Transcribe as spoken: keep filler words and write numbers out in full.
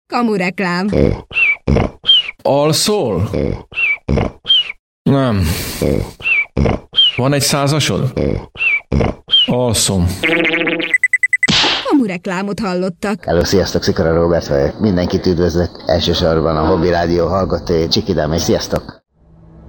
Kamureklám. Alszol? Nem. Van egy százasod? Alszom. Kamureklámot hallottak. Hello, sziasztok, Szikora Róbert vagyok. Mindenkit üdvözlök, elsősorban a Hobby Rádió hallgatói, Csikidám, és sziasztok!